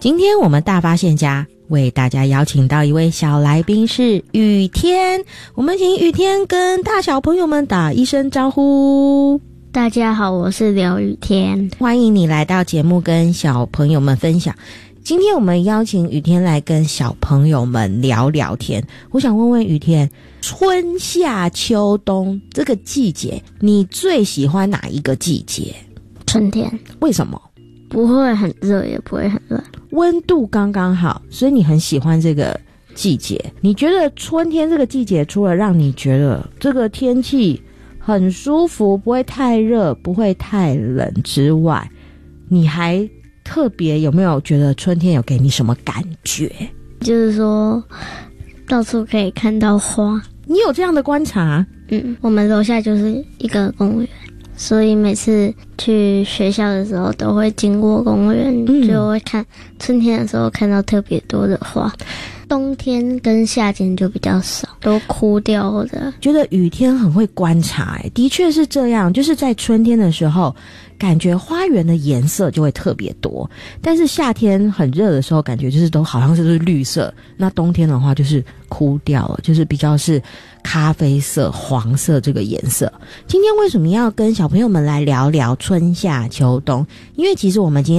今天我们大发现家为大家邀请到一位小来宾是雨天，我们请雨天跟大小朋友们打一声招呼。 大家好，我是刘雨天， 欢迎你来到节目跟小朋友们分享。今天我们邀请雨天来跟小朋友们聊聊天。我想问问雨天，春夏秋冬这个季节你最喜欢哪一个季节？ 春天。 为什么？ 不会很热也不会很冷， 温度刚刚好，所以你很喜欢这个季节。你觉得春天这个季节除了让你觉得这个天气很舒服，不会太热不会太冷之外，你还特别有没有觉得春天有给你什么感觉？ 就是说到处可以看到花。 你有这样的观察？ 我们楼下就是一个公园，所以每次去学校的时候都会经过公园，就会看春天的时候看到特别多的花，冬天跟夏天就比较少，都枯掉或者。 觉得雨天很会观察，的确是这样，就是在春天的时候感觉花园的颜色就会特别多，但是夏天很热的时候感觉就是都好像是绿色，那冬天的话就是枯掉了，就是比较是咖啡色黄色这个颜色。今天为什么要跟小朋友们来聊聊春夏秋冬？因为其实我们今天